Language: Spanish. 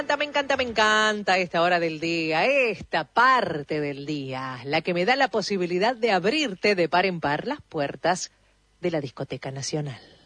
Me encanta esta hora del día, esta parte del día, la que me da la posibilidad de abrirte de par en par las puertas de la Discoteca Nacional.